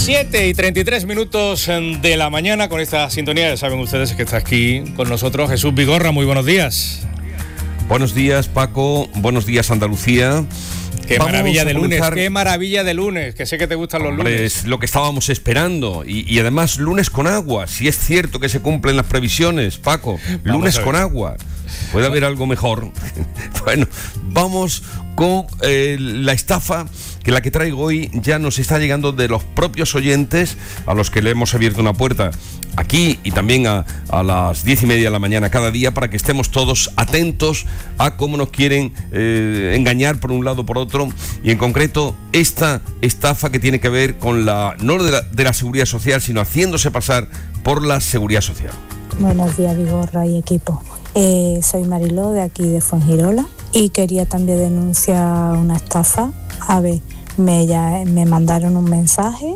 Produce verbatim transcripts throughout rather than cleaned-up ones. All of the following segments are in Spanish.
siete y treinta y tres minutos de la mañana con esta sintonía. Ya saben ustedes que está aquí con nosotros Jesús Vigorra. Muy buenos días. Buenos días, Paco. Buenos días, Andalucía. Qué Vamos maravilla de lunes, qué maravilla de lunes, que sé que te gustan los Hombre, lunes. Es lo que estábamos esperando. Y, y además, lunes con agua. Si es cierto que se cumplen las previsiones, Paco. Lunes con agua. ¿Puede haber algo mejor? Bueno, vamos con eh, la estafa, que la que traigo hoy ya nos está llegando de los propios oyentes, a los que le hemos abierto una puerta aquí y también a, a las diez y media de la mañana cada día, para que estemos todos atentos a cómo nos quieren eh, engañar por un lado o por otro, y en concreto esta estafa que tiene que ver con la, no de la, de la seguridad social, sino haciéndose pasar por la seguridad social. Buenos días, Vigorra y equipo. Eh, soy Mariló, de aquí de Fuengirola, y quería también denunciar una estafa. A ver, me, ya, me mandaron un mensaje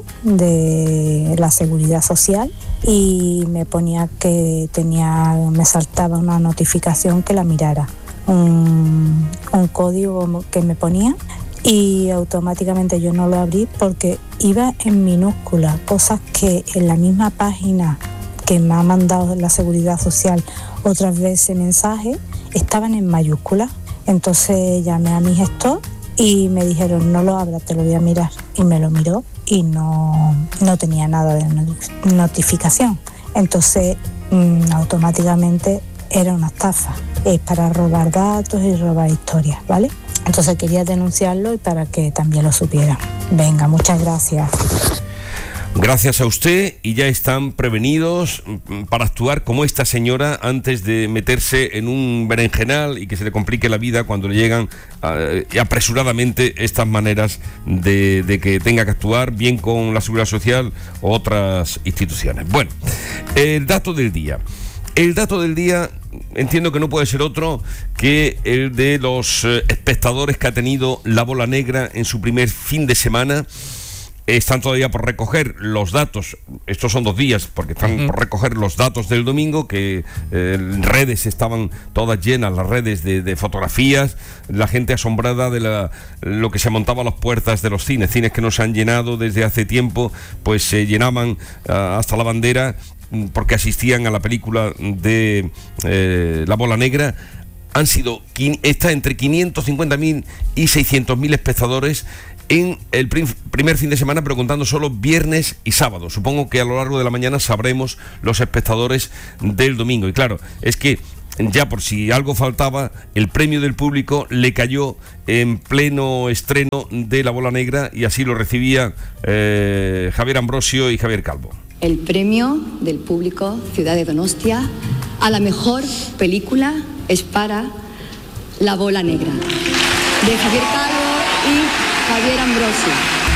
de la seguridad social y me ponía que tenía, me saltaba una notificación que la mirara, un, un código que me ponía, y automáticamente yo no lo abrí porque iba en minúscula, cosas que en la misma página que me ha mandado la seguridad social otras veces mensajes estaban en mayúsculas. Entonces llamé a mi gestor y me dijeron: no lo abras, te lo voy a mirar. Y me lo miró y no, no tenía nada de notificación. Entonces mmm, automáticamente era una estafa. Es para robar datos y robar historias, ¿vale? Entonces quería denunciarlo y para que también lo supieran. Venga, muchas gracias. Gracias a usted, y ya están prevenidos para actuar como esta señora antes de meterse en un berenjenal y que se le complique la vida cuando le llegan uh, apresuradamente estas maneras de, de que tenga que actuar bien con la Seguridad Social o otras instituciones. Bueno, el dato del día. El dato del día entiendo que no puede ser otro que el de los eh, espectadores que ha tenido La Bola Negra en su primer fin de semana. Están todavía por recoger los datos, estos son dos días, porque están uh-huh. por recoger los datos del domingo, que eh, redes estaban todas llenas, las redes de, de fotografías, la gente asombrada de la, lo que se montaba a las puertas de los cines, cines que no se han llenado desde hace tiempo, pues se llenaban uh, hasta la bandera, porque asistían a la película de eh, La Bola Negra. Han sido, está entre quinientos cincuenta mil y seiscientos mil espectadores en el prim- primer fin de semana, pero contando solo viernes y sábado. Supongo que a lo largo de la mañana sabremos los espectadores del domingo. Y claro, es que ya por si algo faltaba, el premio del público le cayó en pleno estreno de La Bola Negra, y así lo recibía eh, Javier Ambrosio y Javier Calvo. El premio del público Ciudad de Donostia a la mejor película es para La Bola Negra, de Javier Calvo y Javier Ambrosio.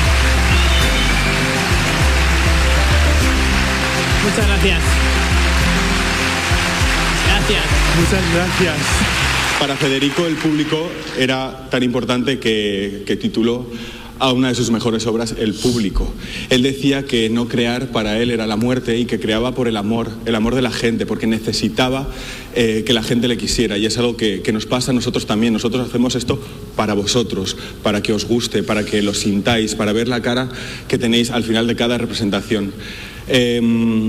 Muchas gracias. Gracias. Muchas gracias. Para Federico, el público era tan importante que, que tituló a una de sus mejores obras El Público. Él decía que no crear para él era la muerte, y que creaba por el amor, el amor de la gente, porque necesitaba eh, que la gente le quisiera, y es algo que, que nos pasa a nosotros también. Nosotros hacemos esto para vosotros, para que os guste, para que lo sintáis, para ver la cara que tenéis al final de cada representación. Eh,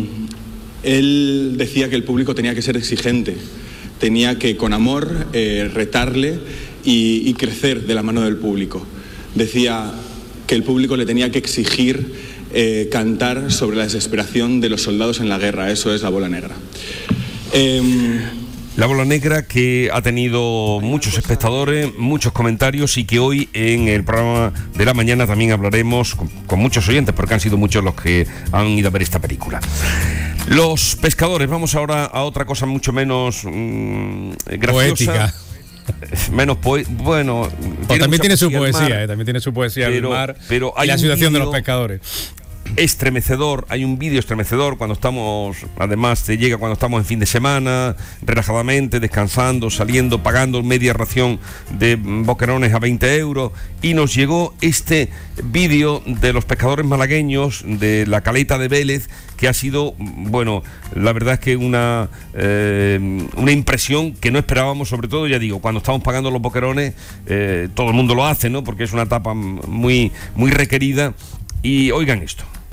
él decía que el público tenía que ser exigente, tenía que con amor eh, retarle y, y crecer de la mano del público. Decía que el público le tenía que exigir eh, cantar sobre la desesperación de los soldados en la guerra. Eso es La Bola Negra. Eh, La Bola Negra, que ha tenido muchos espectadores, muchos comentarios, y que hoy en el programa de la mañana también hablaremos con, con muchos oyentes, porque han sido muchos los que han ido a ver esta película. Los pescadores. Vamos ahora a otra cosa mucho menos mmm, graciosa. Poética. Menos poe- bueno, tiene también tiene su poesía, mar, eh, también tiene su poesía pero, el mar, pero hay y la situación video de los pescadores. Estremecedor, hay un vídeo estremecedor cuando estamos, además te llega cuando estamos en fin de semana, relajadamente, descansando, saliendo, pagando media ración de boquerones a veinte euros, y nos llegó este vídeo de los pescadores malagueños de la caleta de Vélez, que ha sido, bueno, la verdad es que una eh, una impresión que no esperábamos, sobre todo, ya digo, cuando estamos pagando los boquerones, eh, todo el mundo lo hace, ¿no? Porque es una etapa muy, muy requerida. Y oigan esto.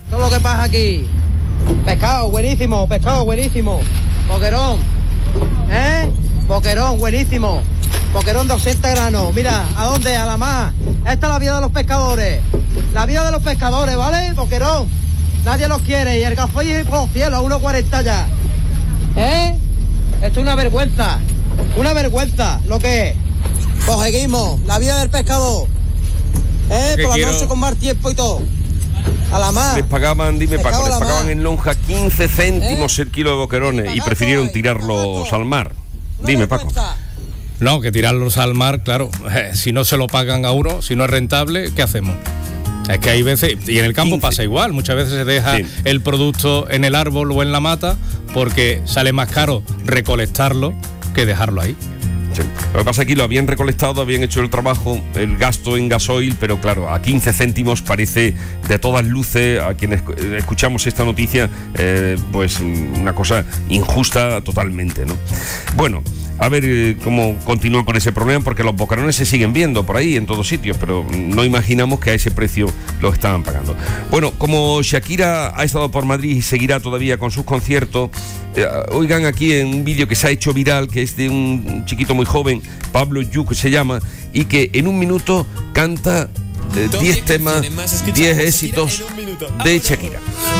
todo lo que pasa aquí. Pescado, buenísimo, pescado, buenísimo. Boquerón, ¿eh? Boquerón, buenísimo. Boquerón doscientos granos. Mira, ¿a dónde? A la mar. Esta es la vida de los pescadores. La vida de los pescadores, ¿vale? Boquerón. Nadie los quiere. Y el gafoil por los cielos, a uno cuarenta ya. ¿Eh? Esto es una vergüenza. Una vergüenza, lo que es. Pues seguimos. La vida del pescador. ¿Eh? Por la quiero... noche con más tiempo y todo. A la mar. Les pagaban, dime Paco, les pagaban mar. En lonja quince céntimos ¿Eh? El kilo de boquerones y prefirieron tirarlos al mar. Dime, Paco. No, que tirarlos al mar, claro. Eh, si no se lo pagan a uno, si no es rentable, ¿qué hacemos? Es que hay veces, y en el campo quince pasa igual, muchas veces se deja sí. el producto en el árbol o en la mata porque sale más caro recolectarlo que dejarlo ahí. Sí. Lo que pasa es que lo habían recolectado, habían hecho el trabajo, el gasto en gasoil, pero claro, a quince céntimos parece de todas luces, a quienes escuchamos esta noticia, eh, pues una cosa injusta totalmente, ¿no? Bueno, a ver eh, cómo continúan con ese problema, porque los boquerones se siguen viendo por ahí en todos sitios, pero no imaginamos que a ese precio lo estaban pagando. Bueno, como Shakira ha estado por Madrid y seguirá todavía con sus conciertos, eh, oigan aquí en un vídeo que se ha hecho viral, que es de un chiquito muy joven, Pablo Yu, que se llama, y que en un minuto canta diez eh, temas, diez éxitos de Shakira.